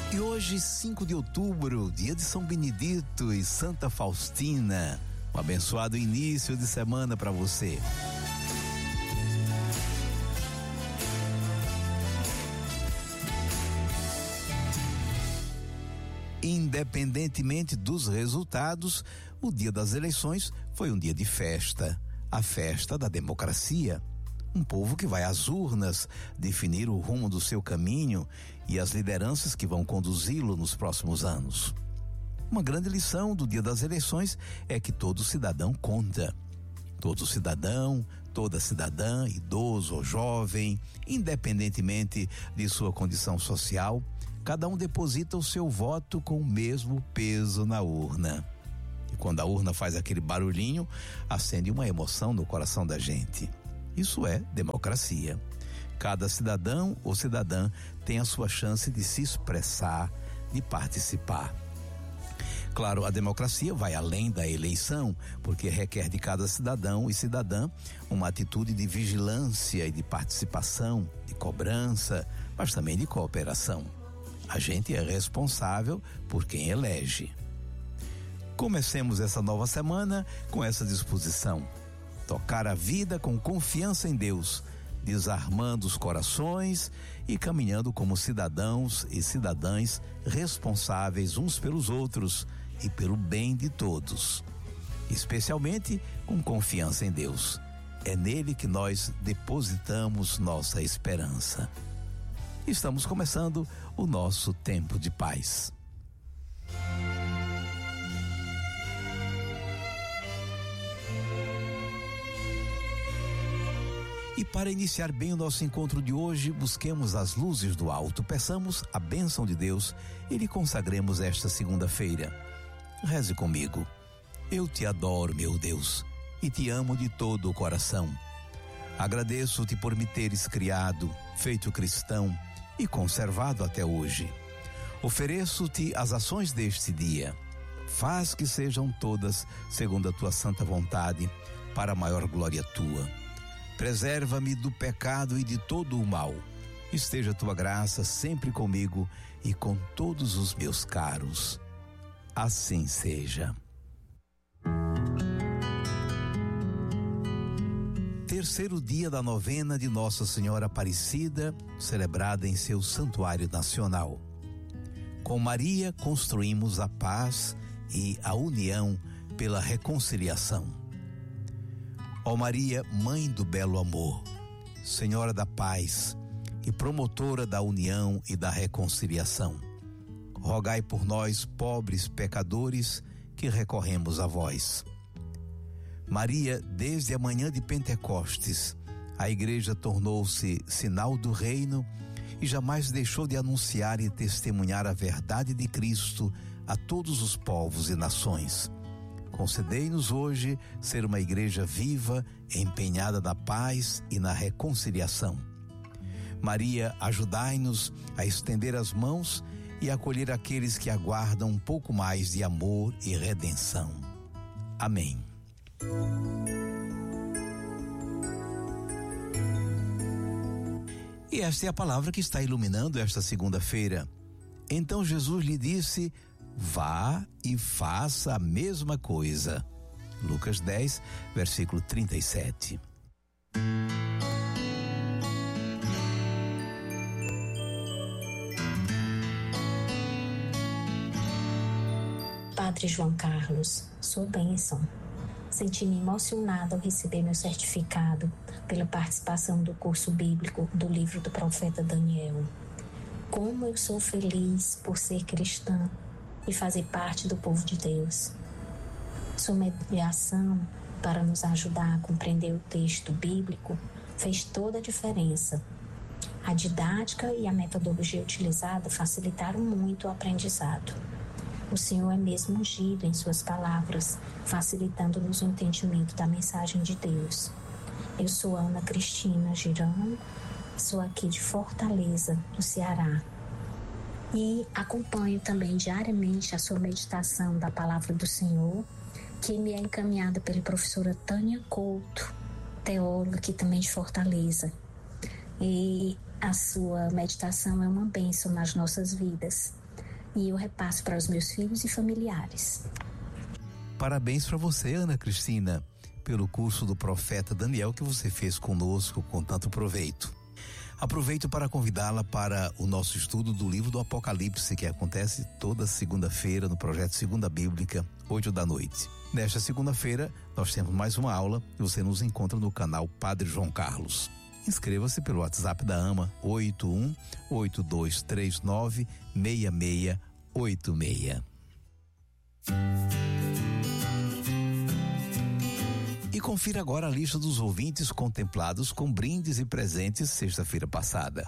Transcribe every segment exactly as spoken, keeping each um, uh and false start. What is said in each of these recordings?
E hoje, cinco de outubro, dia de São Benedito e Santa Faustina. Um abençoado início de semana para você. Independentemente dos resultados, o dia das eleições foi um dia de festa, a festa da democracia. Um povo que vai às urnas definir o rumo do seu caminho e as lideranças que vão conduzi-lo nos próximos anos. Uma grande lição do dia das eleições é que todo cidadão conta. Todo cidadão, toda cidadã, idoso ou jovem, independentemente de sua condição social, cada um deposita o seu voto com o mesmo peso na urna. E quando a urna faz aquele barulhinho, acende uma emoção no coração da gente. Isso é democracia. Cada cidadão ou cidadã tem a sua chance de se expressar, de participar. Claro, a democracia vai além da eleição, porque requer de cada cidadão e cidadã uma atitude de vigilância e de participação, de cobrança, mas também de cooperação. A gente é responsável por quem elege. Comecemos essa nova semana com essa disposição. Tocar a vida com confiança em Deus, desarmando os corações e caminhando como cidadãos e cidadãs responsáveis uns pelos outros e pelo bem de todos. Especialmente com confiança em Deus. É nele que nós depositamos nossa esperança. Estamos começando o nosso tempo de paz. E para iniciar bem o nosso encontro de hoje, busquemos as luzes do alto, peçamos a bênção de Deus e lhe consagremos esta segunda-feira. Reze comigo. Eu te adoro, meu Deus, e te amo de todo o coração. Agradeço-te por me teres criado, feito cristão e conservado até hoje. Ofereço-te as ações deste dia. Faz que sejam todas segundo a tua santa vontade, para a maior glória tua. Preserva-me do pecado e de todo o mal. Esteja a tua graça sempre comigo e com todos os meus caros. Assim seja. Terceiro dia da novena de Nossa Senhora Aparecida, celebrada em seu santuário nacional. Com Maria construímos a paz e a união pela reconciliação. Ó Maria, Mãe do belo amor, Senhora da paz e promotora da união e da reconciliação, rogai por nós, pobres pecadores, que recorremos a vós. Maria, desde a manhã de Pentecostes, a Igreja tornou-se sinal do reino e jamais deixou de anunciar e testemunhar a verdade de Cristo a todos os povos e nações. Concedei-nos hoje ser uma igreja viva, empenhada na paz e na reconciliação. Maria, ajudai-nos a estender as mãos e acolher aqueles que aguardam um pouco mais de amor e redenção. Amém. E esta é a palavra que está iluminando esta segunda-feira. Então Jesus lhe disse: vá e faça a mesma coisa. Lucas dez, versículo trinta e sete. Padre João Carlos, sua bênção. Senti-me emocionada ao receber meu certificado pela participação do curso bíblico do livro do profeta Daniel. Como eu sou feliz por ser cristã e fazer parte do povo de Deus. Sua mediação para nos ajudar a compreender o texto bíblico fez toda a diferença. A didática e a metodologia utilizada facilitaram muito o aprendizado. O Senhor é mesmo ungido em suas palavras, facilitando-nos o entendimento da mensagem de Deus. Eu sou Ana Cristina Girão, sou aqui de Fortaleza, no Ceará. E acompanho também diariamente a sua meditação da Palavra do Senhor, que me é encaminhada pela professora Tânia Couto, teóloga aqui também de Fortaleza. E a sua meditação é uma bênção nas nossas vidas. e eu repasso para os meus filhos e familiares. Parabéns para você, Ana Cristina, pelo curso do Profeta Daniel que você fez conosco com tanto proveito. Aproveito para convidá-la para o nosso estudo do livro do Apocalipse, que acontece toda segunda-feira no projeto Segunda Bíblica, oito da noite. Nesta segunda-feira, nós temos mais uma aula e você nos encontra no canal Padre João Carlos. Inscreva-se pelo WhatsApp da AMA, oito um oito dois três nove seis seis oito seis. E confira agora a lista dos ouvintes contemplados com brindes e presentes sexta-feira passada.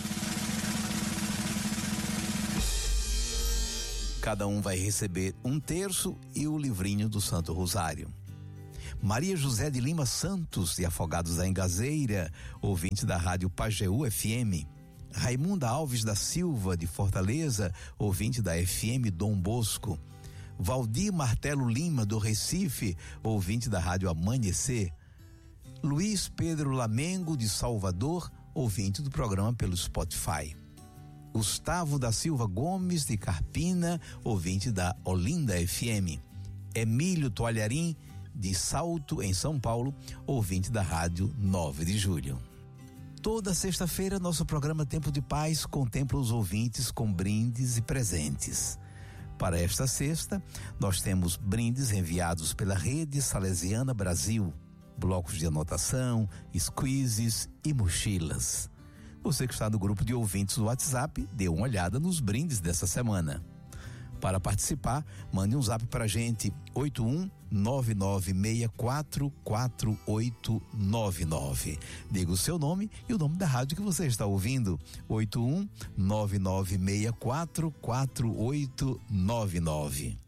Cada um vai receber um terço e o livrinho do Santo Rosário. Maria José de Lima Santos, de Afogados da Engazeira, ouvinte da Rádio Pajeú F M. Raimunda Alves da Silva, de Fortaleza, ouvinte da F M Dom Bosco. Valdir Martelo Lima, do Recife, ouvinte da Rádio Amanhecer. Luiz Pedro Lamengo, de Salvador, ouvinte do programa pelo Spotify. Gustavo da Silva Gomes, de Carpina, ouvinte da Olinda F M. Emílio Toalharim, de Salto, em São Paulo, ouvinte da Rádio nove de julho. Toda sexta-feira, nosso programa Tempo de Paz contempla os ouvintes com brindes e presentes. Para esta sexta, nós temos brindes enviados pela Rede Salesiana Brasil, blocos de anotação, squeezes e mochilas. Você que está no grupo de ouvintes do WhatsApp, dê uma olhada nos brindes dessa semana. Para participar, mande um zap para a gente, oito um nove nove seis quatro quatro oito nove nove. Diga o seu nome e o nome da rádio que você está ouvindo, oito um nove nove seis quatro quatro oito nove nove.